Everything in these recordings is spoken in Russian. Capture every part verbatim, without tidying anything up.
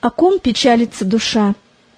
О ком печалится душа?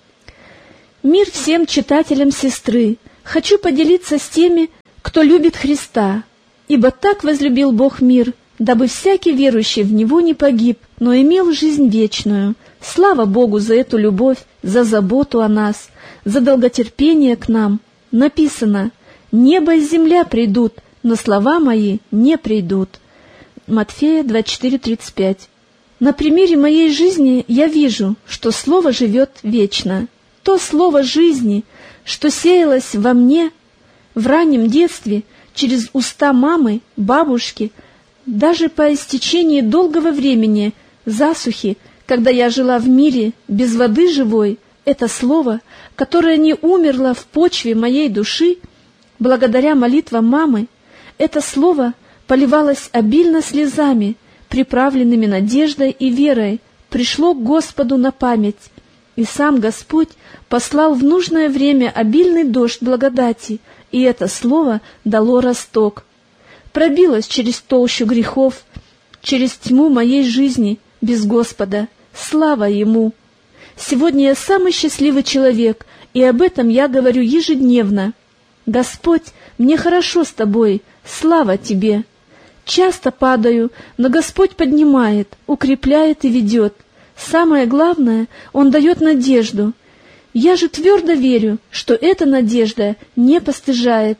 Мир всем читателям сестры. Хочу поделиться с теми, кто любит Христа. Ибо так возлюбил Бог мир, дабы всякий верующий в Него не погиб, но имел жизнь вечную. Слава Богу за эту любовь, за заботу о нас, за долготерпение к нам. Написано: «Небо и земля придут, но слова мои не придут». Матфея двадцать четыре тридцать пять. На примере моей жизни я вижу, что Слово живет вечно. То Слово жизни, что сеялось во мне в раннем детстве через уста мамы, бабушки, даже по истечении долгого времени, засухи, когда я жила в мире без воды живой, это Слово, которое не умерло в почве моей души, благодаря молитвам мамы, это Слово поливалось обильно слезами, приправленными надеждой и верой, пришло к Господу на память, и сам Господь послал в нужное время обильный дождь благодати, и это слово дало росток. Пробилось через толщу грехов, через тьму моей жизни без Господа. Слава Ему! Сегодня я самый счастливый человек, и об этом я говорю ежедневно. Господь, мне хорошо с Тобой, слава Тебе! Часто падаю, но Господь поднимает, укрепляет и ведет. Самое главное, Он дает надежду. Я же твердо верю, что эта надежда не постыжает.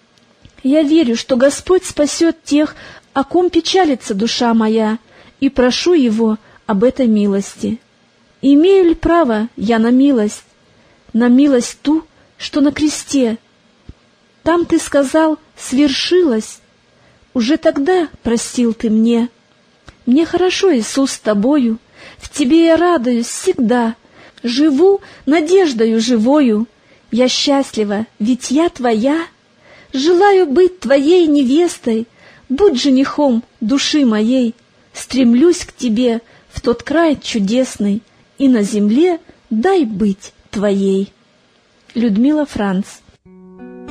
Я верю, что Господь спасет тех, о ком печалится душа моя, и прошу Его об этой милости. Имею ли право я на милость? На милость ту, что на кресте. Там Ты сказал: «Свершилось». Уже тогда простил Ты мне. Мне хорошо, Иисус, с Тобою, в Тебе я радуюсь всегда, живу надеждою живою. Я счастлива, ведь я Твоя, желаю быть Твоей невестой, будь женихом души моей, стремлюсь к Тебе в тот край чудесный, и на земле дай быть Твоей. Людмила Франц.